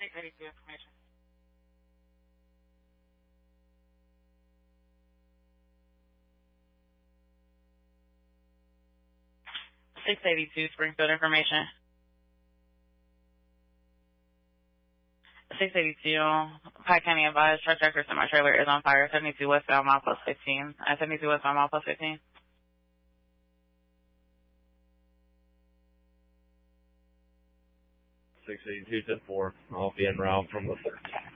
682 information. 682 Springfield information. 682 Pike County advised truck tractor semi-trailer is on fire. 72 westbound mile plus 15. 72 westbound mile plus 15. 682 10-4. I'll be en route from the 13.